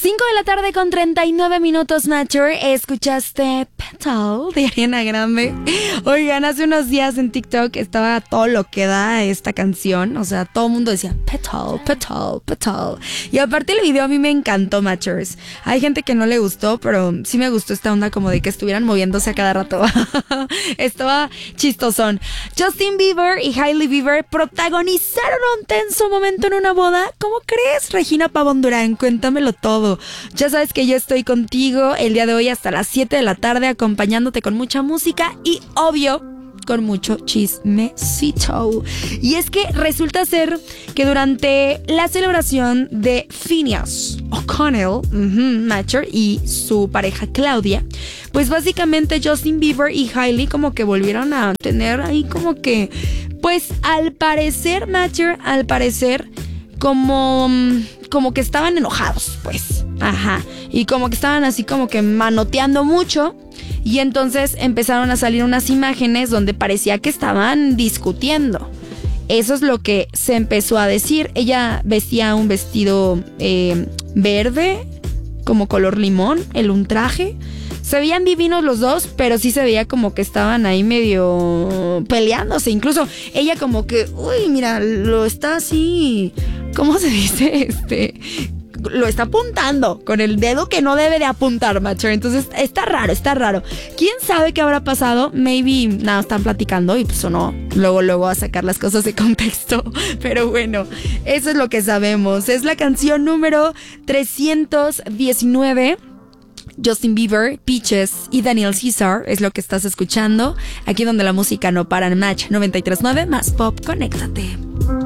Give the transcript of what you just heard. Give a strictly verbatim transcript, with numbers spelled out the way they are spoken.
cinco de la tarde con treinta y nueve minutos, Nature. Escuchaste Petal de Ariana Grande. Oigan, hace unos días en TikTok estaba todo lo que da esta canción. O sea, todo el mundo decía Petal, Petal, Petal. Y aparte el video a mí me encantó, Matchers. Hay gente que no le gustó, pero sí me gustó esta onda como de que estuvieran moviéndose a cada rato. Estaba chistosón. Justin Bieber y Hailey Bieber protagonizaron un tenso momento en una boda. ¿Cómo crees, Regina Pavón Durán? Cuéntamelo todo. Ya sabes que yo estoy contigo el día de hoy hasta las siete de la tarde acompañándote con mucha música y, obvio, con mucho chismecito. Y es que resulta ser que durante la celebración de Phineas O'Connell, uh-huh, Matcher, y su pareja Claudia, pues básicamente Justin Bieber y Hailey como que volvieron a tener ahí como que, pues al parecer, Matcher, al parecer, como, como que estaban enojados, pues. Ajá. Y como que estaban así como que manoteando mucho. Y entonces empezaron a salir unas imágenes donde parecía que estaban discutiendo. Eso es lo que se empezó a decir. Ella vestía un vestido eh, verde, como color limón, el un traje. Se veían divinos los dos, pero sí se veía como que estaban ahí medio peleándose. Incluso ella como que, uy, mira, lo está así, ¿cómo se dice? Este... Lo está apuntando con el dedo que no debe de apuntar, Matcher. Entonces está raro, está raro. ¿Quién sabe qué habrá pasado? Maybe nada, están platicando y pues o no, luego, luego a sacar las cosas de contexto. Pero bueno, eso es lo que sabemos. Es la canción número trescientos diecinueve. Justin Bieber, Peaches y Daniel Caesar es lo que estás escuchando. Aquí donde la música no para en Match noventa y tres punto nueve más pop, conéctate.